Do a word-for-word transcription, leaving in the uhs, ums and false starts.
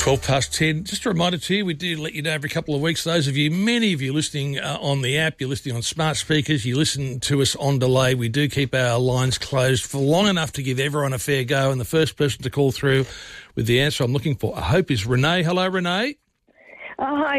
twelve past ten. Just a reminder to you, we do let you know every couple of weeks, those of you, many of you listening uh, on the app, you're listening on smart speakers, you listen to us on delay. We do keep our lines closed for long enough to give everyone a fair go, and the first person to call through with the answer I'm looking for, I hope, is Renee. Hello, Renee. Oh, hi,